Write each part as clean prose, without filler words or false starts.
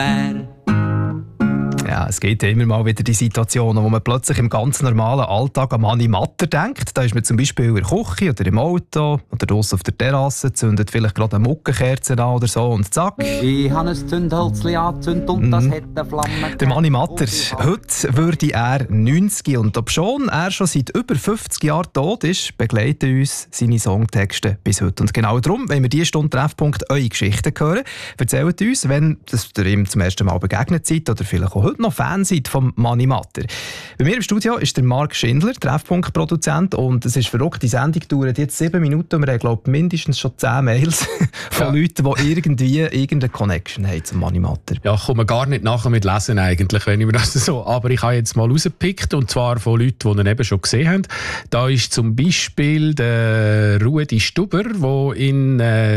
Ja, es gibt immer mal wieder die Situationen, wo man plötzlich im ganz normalen Alltag an Mani Matter denkt. Da ist man zum Beispiel in der Küche oder im Auto oder draussen auf der Terrasse, zündet vielleicht gerade eine Muckenkerze an oder so und zack. Ich habe ein Zündhölzchen angezündet und das hat eine Flamme. Der Mani Matter, heute würde er 90 und obschon er schon seit über 50 Jahren tot ist, begleiten uns seine Songtexte bis heute. Und genau darum, wenn wir diese Stunde Treffpunkt eure Geschichten hören, erzählt uns, wenn ihr ihm zum ersten Mal begegnet seid oder vielleicht auch heute noch Fan seid vom Mani Matter. Bei mir im Studio ist der Marc Schindler, Treffpunkt-Produzent, und es ist verrückt, die Sendung dauert jetzt 7 Minuten und wir haben, glaube ich, mindestens schon 10 Mails von Leuten, die irgendwie irgendeine Connection haben zum Mani Matter. Ja, ich komme gar nicht nachher mit Lesen eigentlich, wenn ich mir das so... Aber ich habe jetzt mal rausgepickt, und zwar von Leuten, die ihn eben schon gesehen haben. Da ist zum Beispiel der Rudi Stuber, der im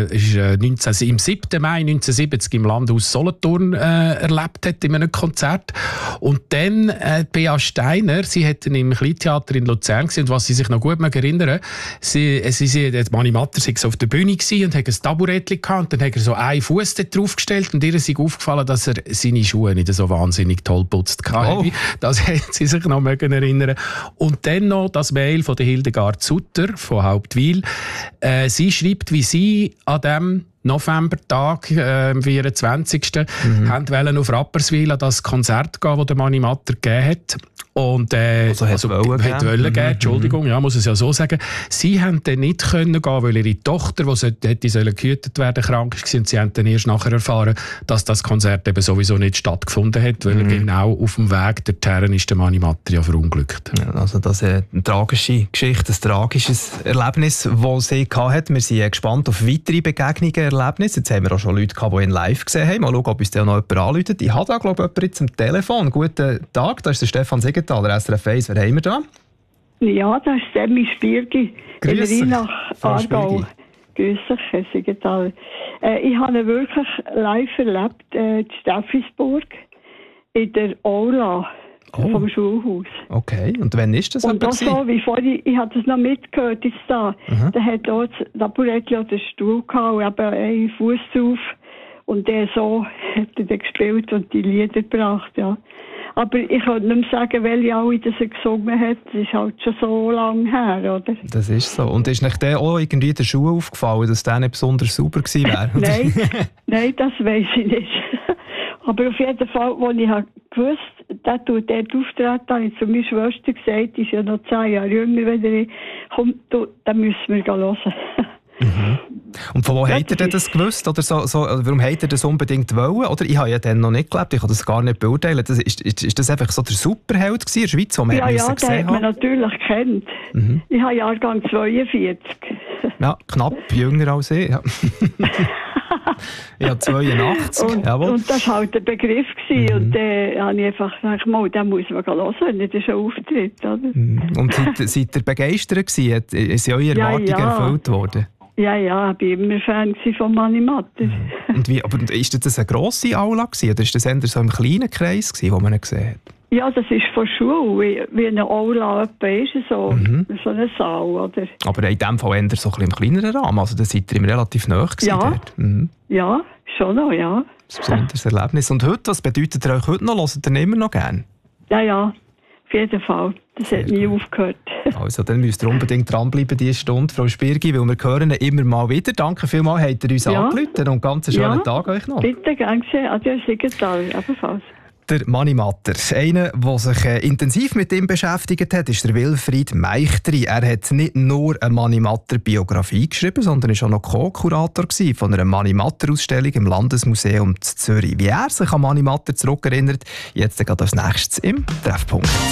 7. Mai 1970 im Landhaus Solothurn erlebt hat, in einem Konzert. Und dann Bea Steiner, sie hat ihn im Kleintheater in Luzern gesehen, und was sie sich noch gut erinnern, der Mani Matter war auf der Bühne und hat ein Taburettchen gehabt, und dann hat er so einen Fuß dort draufgestellt, und ihr ist aufgefallen, dass er seine Schuhe nicht so wahnsinnig toll putzt hatte. Oh. Das hat sie sich noch erinnern. Und dann noch das Mail von der Hildegard Sutter von Hauptwil. Sie schreibt, wie sie an dem Novembertag, am 24. wollten auf Rapperswil an das Konzert gehen, das der Mani Matter gegeben hat. Und wollen geben, Entschuldigung, ja, muss es ja so sagen. Sie haben dann nicht gehen, weil ihre Tochter, die hätte gehütet werden, krank war, und sie haben dann erst nachher erfahren, dass das Konzert eben sowieso nicht stattgefunden hat, weil genau auf dem Weg dorthin ist der Mani Matter ja verunglückt. Ja, also das ist eine tragische Geschichte, ein tragisches Erlebnis, das sie hatte. Wir sind gespannt auf weitere Begegnungen, Erlebnisse. Jetzt haben wir auch schon Leute gehabt, die ihn live gesehen haben. Mal schauen, ob uns da noch jemand anruft. Ich habe da, glaube ich, jemanden jetzt am Telefon. Guten Tag, da ist der Stefan Siegenthaler, SRF 1. Wer haben wir da? Ja, das ist Sammy Spirgi, in nach Aargau. Grüß dich, Herr Siegenthaler. Ich habe ihn wirklich live erlebt, in Steffisburg, in der Aula vom Schulhaus. Okay, und wann ist das? Und das so, wie vorhin, ich habe das noch mitgehört, jetzt da. Da hat auch das Taburettchen oder den Stuhl gehabt, und eben einen Fuß drauf. Und der so hat er dann gespielt und die Lieder gebracht, ja. Aber ich kann nicht mehr sagen, welche alle das er gesungen hat. Das ist halt schon so lange her, oder? Das ist so. Und ist euch der auch irgendwie in der Schule aufgefallen, dass der nicht besonders sauber gewesen wäre? Nein, das weiss ich nicht. Aber auf jeden Fall, als ich gewusst, der tut dort auftreten, habe ich zu meiner Schwester gesagt, die ist ja noch 10 Jahre jünger, wenn er kommt, dann müssen wir hören. Und von wo hat er denn das gewusst? Oder warum hat er das unbedingt wollen? Oder ich habe ja dann noch nicht gelebt, ich kann das gar nicht beurteilen. Ist das einfach so der Superheld gewesen in der Schweiz, den man gesehen hat? Ja, den hat man natürlich kennt. Ich habe Jahrgang 42. Ja, knapp jünger als ich. Ja. Ich habe 82. Und das war halt der Begriff. Und dann habe ich einfach gesagt, den muss man hören, wenn das schon auftritt. Oder? Und seid ihr begeistert gewesen? Ist ja eure Erwartungen erfüllt worden? Ja, ich war immer Fan von Mani Matter. Und aber ist das eine grosse Aula gewesen, oder ist das eher so im kleinen Kreis gewesen, wo man ihn gesehen hat? Ja, das ist von Schule, wie eine Aula etwa ist, so eine Saal, oder? Aber in dem Fall eher so ein bisschen im kleineren Rahmen, also da seid ihr immer relativ nahe gewesen dort. Ja, schon noch, ja. Das ist ein besonderes Erlebnis. Und heute, was bedeutet ihr euch heute noch? Hört ihr ihn immer noch gerne? Ja, auf jeden Fall. Das hat nie aufgehört. Also, dann müsst ihr unbedingt dranbleiben diese Stunde, Frau Spirgi, weil wir hören ihn immer mal wieder. Danke vielmals, habt ihr uns angerufen und ganz einen schönen Tag euch noch. Bitte, gern geschehen. Adieu, Siegenthaler, ebenfalls. Der Mani Matter. Einer, der sich intensiv mit ihm beschäftigt hat, ist der Wilfried Meichtri. Er hat nicht nur eine Mani Matter Biografie geschrieben, sondern war auch noch Co-Kurator von einer Mani Matter Ausstellung im Landesmuseum Zürich. Wie er sich an Mani Matter zurückerinnert, jetzt gerade als nächstes im Treffpunkt.